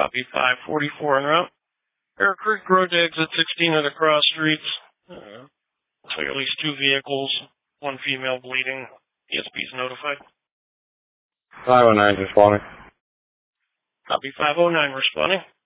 Copy 544 en route. Bear Creek Road to exit 16 at the cross streets. Looks like at least 2 vehicles, 1 female bleeding. ESP's notified. 509 responding. Copy 509 responding.